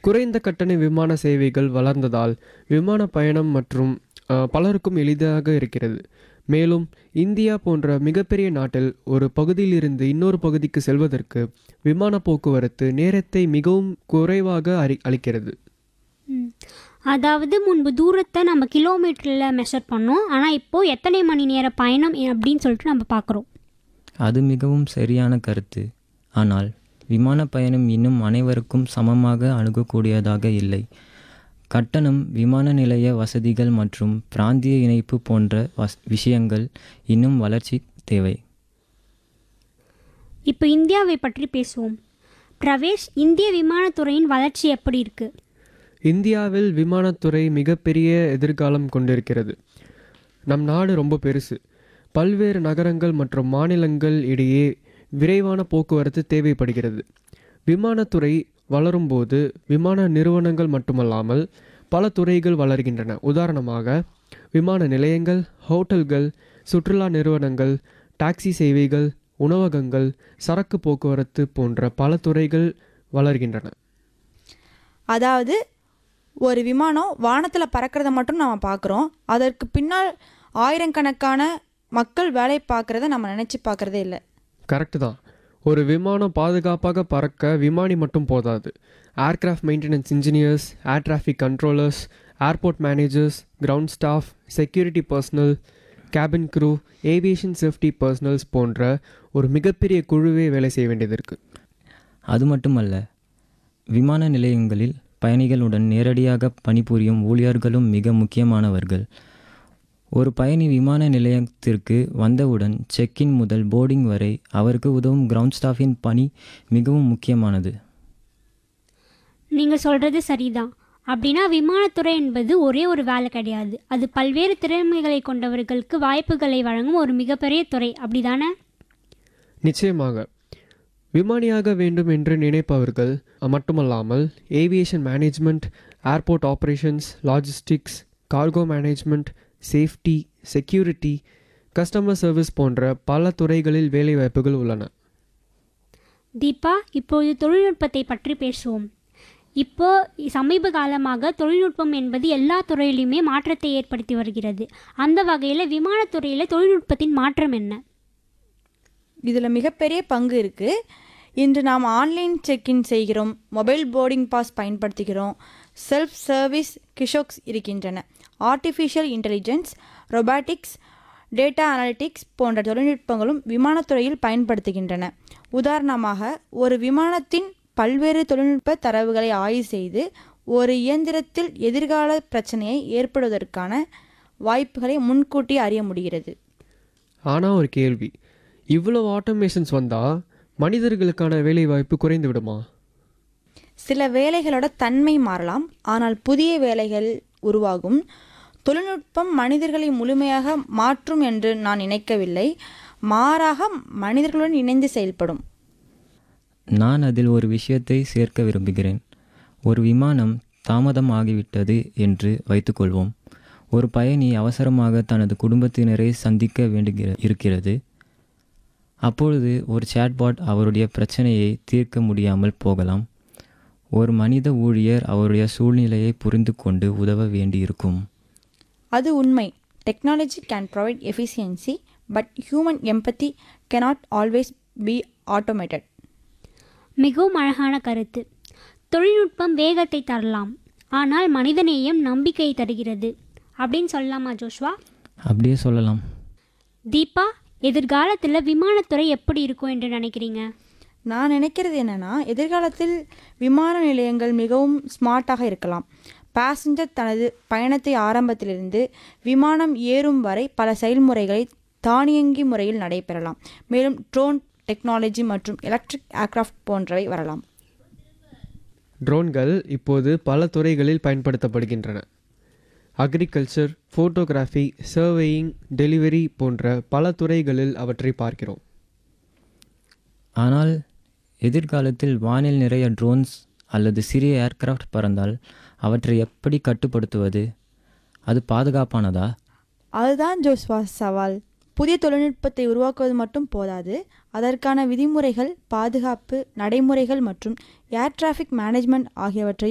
குறைந்த கட்டண விமான சேவைகள் வளர்ந்ததால் விமான பயணம் மற்றும் பலருக்கும் எளிதாக இருக்கிறது. மேலும் இந்தியா போன்ற மிகப்பெரிய நாட்டில் ஒரு பகுதியிலிருந்து இன்னொரு பகுதிக்கு செல்வதற்கு விமான போக்குவரத்து நேரத்தை மிகவும் குறைவாக அளிக்கிறது. அதாவது முன்பு தூரத்தை நம்ம கிலோமீட்டரில் மெஷர் பண்ணோம், ஆனால் இப்போது எத்தனை மணி நேர பயணம் அப்படின்னு சொல்லிட்டு நம்ம பார்க்குறோம். அது மிகவும் சரியான கருத்து. ஆனால் விமான பயணம் இன்னும் அனைவருக்கும் சமமாக அணுகக்கூடியதாக இல்லை. கட்டணம், விமான நிலைய வசதிகள் மற்றும் பிராந்திய இணைப்பு போன்ற விஷயங்கள் இன்னும் வளர்ச்சி தேவை. இப்போ இந்தியாவை பற்றி பேசுவோம். பிரவேஷ், இந்திய விமானத்துறையின் வளர்ச்சி எப்படி இருக்கு? இந்தியாவில் விமானத்துறை மிகப்பெரிய எதிர்காலம் கொண்டிருக்கிறது. நம் நாடு ரொம்ப பெருசு. பல்வேறு நகரங்கள் மற்றும் மாநிலங்கள் இடையே விரைவான போக்குவரத்து தேவைப்படுகிறது. விமானத்துறை வளரும்போது விமான நிறுவனங்கள் மட்டுமல்லாமல் பல துறைகள் வளர்கின்றன. உதாரணமாக விமான நிலையங்கள், ஹோட்டல்கள், சுற்றுலா நிறுவனங்கள், டாக்ஸி சேவைகள், உணவகங்கள், சரக்கு போக்குவரத்து போன்ற பல துறைகள் வளர்கின்றன. அதாவது ஒரு விமானம் வானத்தில் பறக்கிறத மட்டும் நம்ம பார்க்குறோம், அதற்கு பின்னால் ஆயிரக்கணக்கான மக்கள் வேலை பார்க்குறத நம்ம நினச்சி பார்க்குறதே இல்லை. கரெக்டு தான். ஒரு விமானம் பாதுகாப்பாக பறக்க விமானி மட்டும் போதாது. Aircraft maintenance engineers, air traffic controllers, airport managers, ground staff, security personal, cabin crew, aviation safety personals போன்ற ஒரு மிகப்பெரிய குழுவே வேலை செய்ய வேண்டியது இருக்குது. அது மட்டுமல்ல, விமான நிலையங்களில் பயணிகளுடன் நேரடியாக பணிபுரியும் ஊழியர்களும் மிக முக்கியமானவர்கள். ஒரு பயணி விமான நிலையத்திற்கு வந்தவுடன் செக்இன் முதல் போர்டிங் வரை அவருக்கு உதவும் கிரவுண்ட் ஸ்டாஃபின் பணி மிகவும் முக்கியமானது. நீங்கள் சொல்கிறது சரிதான். அப்படின்னா விமானத்துறை என்பது ஒரே ஒரு வேலை கிடையாது, அது பல்வேறு திறமைகளை கொண்டவர்களுக்கு வாய்ப்புகளை வழங்கும் ஒரு மிகப்பெரிய துறை, அப்படிதானே? நிச்சயமாக. விமானியாக வேண்டும் என்று நினைப்பவர்கள் மட்டுமல்லாமல் aviation management, airport operations, logistics, cargo management, safety, security, customer service போன்ற பல துறைகளில் வேலைவாய்ப்புகள் உள்ளன. தீபா, இப்போது தொழில்நுட்பத்தை பற்றி பேசுவோம். இப்போ சமீப காலமாக தொழில்நுட்பம் என்பது எல்லா துறையிலுமே மாற்றத்தை ஏற்படுத்தி வருகிறது. அந்த வகையில் விமானத்துறையில் தொழில்நுட்பத்தின் மாற்றம் என்ன? இதில் மிகப்பெரிய பங்கு இருக்குது. இன்று நாம் ஆன்லைன் செக்இன் செய்கிறோம், மொபைல் போர்டிங் பாஸ் பயன்படுத்துகிறோம், செல்ஃப் சர்வீஸ் கிஷோக்ஸ் இருக்கின்றன. Artificial intelligence, robotics, data analytics போன்ற தொழில்நுட்பங்களும் விமானத்துறையில் பயன்படுத்துகின்றன. உதாரணமாக, ஒரு விமானத்தின் பல்வேறு தொழில்நுட்ப தரவுகளை ஆய்வு செய்து ஒரு இயந்திரத்தில் எதிர்கால பிரச்சனையை ஏற்படுவதற்கான வாய்ப்புகளை முன்கூட்டி அறிய முடிகிறது. ஆனால் ஒரு கேள்வி, இவ்வளவு ஆட்டோமேஷன்ஸ் வந்தால் மனிதர்களுக்கான வேலைவாய்ப்பு குறைந்து விடுமா? சில வேலைகளோட தன்மை மாறலாம், ஆனால் புதிய வேலைகள் உருவாகும். தொழில்நுட்பம் மனிதர்களை முழுமையாக மாற்றும் என்று நான் நினைக்கவில்லை, மாறாக மனிதர்களுடன் இணைந்து செயல்படும். நான் அதில் ஒரு விஷயத்தை சேர்க்க விரும்புகிறேன். ஒரு விமானம் தாமதம் ஆகிவிட்டது என்று வைத்துக்கொள்வோம். ஒரு பயணி அவசரமாக தனது குடும்பத்தினரை சந்திக்க இருக்கிறது. அப்பொழுது ஒரு சேட்பாட் அவருடைய பிரச்சனையை தீர்க்க முடியாமல் போகலாம். ஒரு மனித ஊழியர் அவருடைய சூழ்நிலையை புரிந்து கொண்டு உதவ வேண்டியிருக்கும். அது உண்மை. Technology can provide efficiency, but human empathy cannot always be automated. மிகவும் அழகான கருத்து. தொழில்நுட்பம் வேகத்தை தரலாம், ஆனால் மனிதநேயம் நம்பிக்கை தருகிறது அப்படின்னு சொல்லலாமா ஜோஷ்வா? அப்படியே சொல்லலாம். தீபா, எதிர்காலத்தில் விமானத்துறை எப்படி இருக்கும் என்று நினைக்கிறீங்க? நான் நினைக்கிறது என்னென்னா, எதிர்காலத்தில் விமான நிலையங்கள் மிகவும் ஸ்மார்ட்டாக இருக்கலாம். பேசஞ்சர் தனது பயணத்தை ஆரம்பத்திலிருந்து விமானம் ஏறும் வரை பல செயல்முறைகளை தானியங்கி முறையில் நடைபெறலாம். மேலும் ட்ரோன் டெக்னாலஜி மற்றும் எலக்ட்ரிக் ஏர்கிராஃப்ட் போன்றவை வரலாம். ட்ரோன்கள் இப்போது பல துறைகளில் பயன்படுத்தப்படுகின்றன. அக்ரிகல்ச்சர், ஃபோட்டோகிராஃபி, சர்வேயிங், டெலிவரி போன்ற பல துறைகளில் அவற்றை பார்க்கிறோம். ஆனால் எதிர்காலத்தில் வானில் நிறைய ட்ரோன்ஸ் அல்லது சிறிய ஏர்கிராஃப்ட் பறந்தால் அவற்றை எப்படி கட்டுப்படுத்துவது? அது பாதுகாப்பானதா? அதுதான் ஜோஸ்வா சவால். புதிய தொழில்நுட்பத்தை உருவாக்குவது மட்டும் போதாது, அதற்கான விதிமுறைகள், பாதுகாப்பு நடைமுறைகள் மற்றும் ஏர் டிராஃபிக் மேனேஜ்மெண்ட் ஆகியவற்றையும்